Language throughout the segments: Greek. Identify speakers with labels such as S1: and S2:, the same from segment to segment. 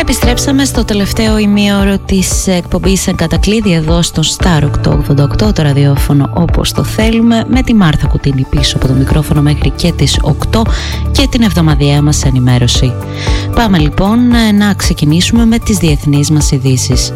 S1: Επιστρέψαμε στο τελευταίο ημίωρο της εκπομπής εν κατακλείδη εδώ στο Star 888, το ραδιόφωνο όπως το θέλουμε, με τη Μάρθα Κουτίνη πίσω από το μικρόφωνο μέχρι και τις 8 και την εβδομαδιαία μας ενημέρωση. Πάμε λοιπόν να ξεκινήσουμε με τις διεθνείς μας ειδήσεις.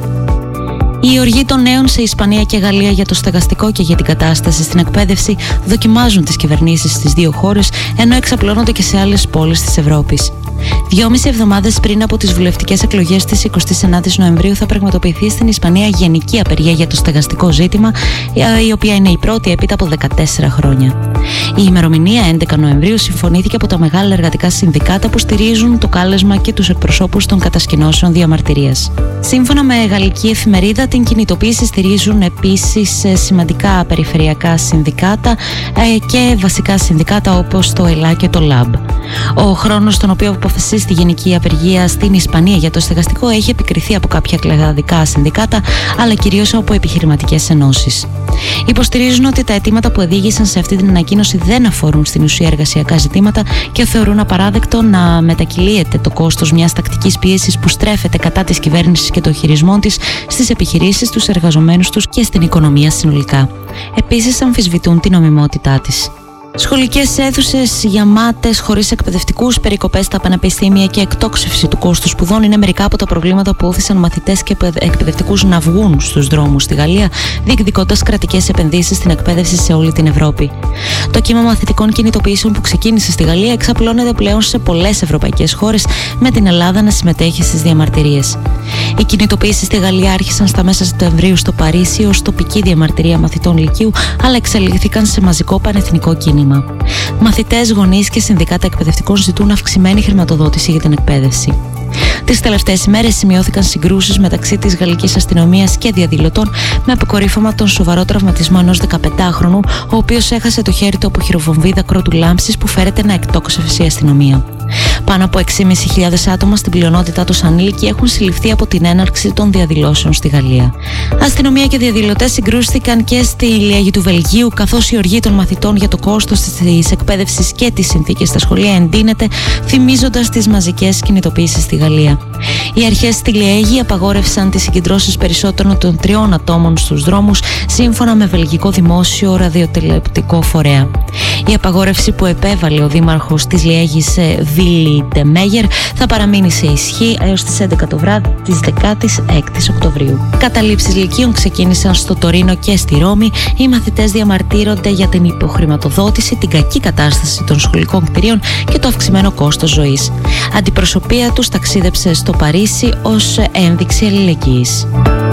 S1: Οι οργοί των νέων σε Ισπανία και Γαλλία για το στεγαστικό και για την κατάσταση στην εκπαίδευση δοκιμάζουν τις κυβερνήσεις στις δύο χώρες, ενώ εξαπλώνονται και σε άλλες πόλεις της Ευρώπης. 2,5 εβδομάδες πριν από τις βουλευτικές εκλογές της 29ης Νοεμβρίου θα πραγματοποιηθεί στην Ισπανία γενική απεργία για το στεγαστικό ζήτημα, η οποία είναι η πρώτη έπειτα από 14 χρόνια. Η ημερομηνία 11 Νοεμβρίου συμφωνήθηκε από τα μεγάλα εργατικά συνδικάτα που στηρίζουν το κάλεσμα και τους εκπροσώπους των κατασκηνώσεων διαμαρτυρίας. Σύμφωνα με γαλλική εφημερίδα, την κινητοποίηση στηρίζουν επίσης σημαντικά περιφερειακά συνδικάτα και βασικά συνδικάτα όπως το ΕΛΑ και το ΛΑΜΠ. Ο χρόνος στον οποίο αποφασίσει τη γενική απεργία στην Ισπανία για το στεγαστικό έχει επικριθεί από κάποια κλαδικά συνδικάτα, αλλά κυρίως από επιχειρηματικές ενώσεις. Υποστηρίζουν ότι τα αιτήματα που οδήγησαν σε αυτή την ανακοίνωση δεν αφορούν στην ουσία εργασιακά ζητήματα και θεωρούν απαράδεκτο να μετακυλίεται το κόστος μιας τακτικής πίεσης που στρέφεται κατά της κυβέρνησης και των χειρισμών της στις επιχειρήσεις, τους εργαζομένους τους και στην οικονομία συνολικά. Επίσης, αμφισβητούν την νομιμότητά της. Σχολικές αίθουσες γεμάτες χωρίς εκπαιδευτικούς, περικοπές στα πανεπιστήμια και εκτόξευση του κόστους σπουδών είναι μερικά από τα προβλήματα που όθησαν μαθητές και εκπαιδευτικούς να βγουν στους δρόμους στη Γαλλία, διεκδικώντας κρατικές επενδύσεις στην εκπαίδευση σε όλη την Ευρώπη. Το κύμα μαθητικών κινητοποιήσεων που ξεκίνησε στη Γαλλία εξαπλώνεται πλέον σε πολλές ευρωπαϊκές χώρες, με την Ελλάδα να συμμετέχει στις διαμαρτυρίες. Οι κινητοποιήσεις στη Γαλλία άρχισαν στα μέσα Σεπτεμβρίου στο Παρίσι ως τοπική διαμαρτυρία μαθητών λυκείου, αλλά εξελίχθηκαν σε μαζικό πανεθνικό κίνημα. Μαθητές, γονείς και συνδικάτα εκπαιδευτικών ζητούν αυξημένη χρηματοδότηση για την εκπαίδευση. Τις τελευταίες ημέρες σημειώθηκαν συγκρούσεις μεταξύ της γαλλικής αστυνομίας και διαδηλωτών, με αποκορύφωμα τον σοβαρό τραυματισμό ενός 15χρονου, ο οποίος έχασε το χέρι του από χειροβομβίδα κρότου λάμψης που φέρεται να εκτόξευσε η αστυνομία. Πάνω από 6.500 άτομα, στην πλειονότητά τους ανήλικοι, έχουν συλληφθεί από την έναρξη των διαδηλώσεων στη Γαλλία. Αστυνομία και διαδηλωτές συγκρούστηκαν και στη Λιέγη του Βελγίου, καθώς η οργή των μαθητών για το κόστος της εκπαίδευσης και τις συνθήκες στα σχολεία εντείνεται, θυμίζοντας τις μαζικές κινητοποιήσεις στη Γαλλία. Οι αρχές στη Λιέγη απαγόρευσαν τις συγκεντρώσεις περισσότερων των 3 ατόμων στους δρόμους, σύμφωνα με βελγικό δημόσιο ραδιοτηλεοπτικό φορέα. Η απαγόρευση που επέβαλε ο δήμαρχος της Λιέγης, Βίλι Ντε Μέγερ, θα παραμείνει σε ισχύ έως τις 11 το βράδυ της 16ης Οκτωβρίου. Καταλήψεις λυκείων ξεκίνησαν στο Τωρίνο και στη Ρώμη. Οι μαθητές διαμαρτύρονται για την υποχρηματοδότηση, την κακή κατάσταση των σχολικών κτηρίων και το αυξημένο κόστος ζωής. Αντιπροσωπεία τους ταξίδεψε στο Παρίσι ως ένδειξη αλληλεγγύης.